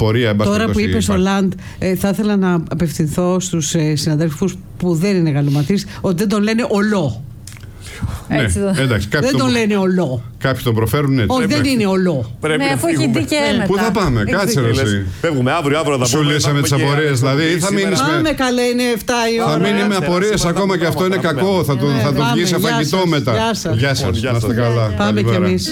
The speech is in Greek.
απορία. Τώρα που είπε ο Λαντ, θα ήθελα να απευθυνθώ στους συναδέλφους που δεν είναι γαλλοματείς, ότι δεν τον λένε ολό. Ναι, εντάξει, δεν τον λένε ολό. Κάποιοι τον προφέρουν έτσι. Όχι, δεν είναι ολό. Ναι, αφού έχει δει και έμετα. Πού θα πάμε, κάτσε ρε εσύ. Φεύγουμε αύριο θα πούμε. Σου λύσαμε τις απορίες, δηλαδή. Ή θα μείνεις με. Πάμε καλέ, είναι 7 η ώρα. Θα μείνει με απορίες ακόμα και αυτό είναι κακό. Θα το βγει σε φαγητό μετά. Γεια σας, να είστε καλά. Πάμε κι εμείς.